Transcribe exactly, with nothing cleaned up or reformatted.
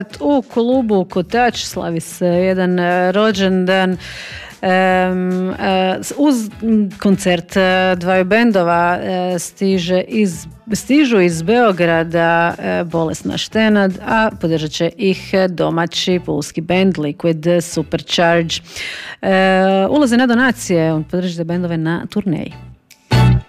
U klubu Kotač slavi se jedan rođendan. Um, uh, uz koncert uh, dvaju bendova uh, stiže iz, stižu iz Beograda uh, Bolesna Štenad, a podržat će ih domaći pulski bend Liquid Supercharge. Uh, ulaze na donacije, podržite bendove na turneji.